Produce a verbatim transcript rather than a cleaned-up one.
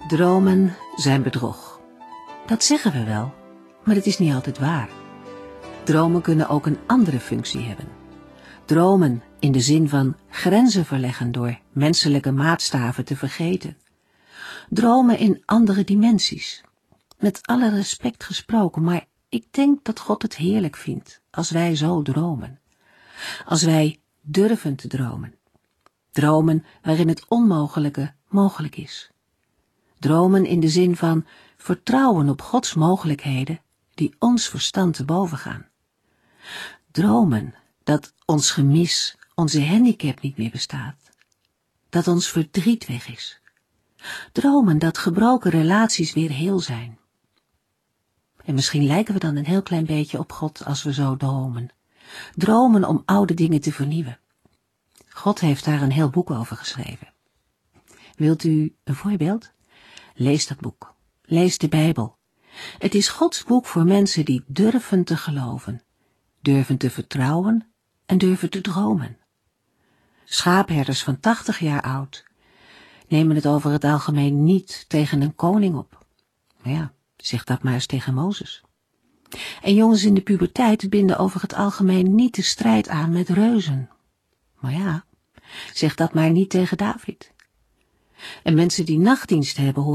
Dromen zijn bedrog. Dat zeggen we wel, maar het is niet altijd waar. Dromen kunnen ook een andere functie hebben. Dromen in de zin van grenzen verleggen door menselijke maatstaven te vergeten. Dromen in andere dimensies. Met alle respect gesproken, maar ik denk dat God het heerlijk vindt als wij zo dromen. Als wij durven te dromen. Dromen waarin het onmogelijke mogelijk is. Dromen in de zin van vertrouwen op Gods mogelijkheden die ons verstand te boven gaan. Dromen dat ons gemis, onze handicap niet meer bestaat. Dat ons verdriet weg is. Dromen dat gebroken relaties weer heel zijn. En misschien lijken we dan een heel klein beetje op God als we zo dromen. Dromen om oude dingen te vernieuwen. God heeft daar een heel boek over geschreven. Wilt u een voorbeeld? Lees dat boek. Lees de Bijbel. Het is Gods boek voor mensen die durven te geloven, durven te vertrouwen en durven te dromen. Schaapherders van tachtig jaar oud nemen het over het algemeen niet tegen een koning op. Ja, zeg dat maar eens tegen Mozes. En jongens in de puberteit binden over het algemeen niet de strijd aan met reuzen. Maar ja, zeg dat maar niet tegen David. En mensen die nachtdienst hebben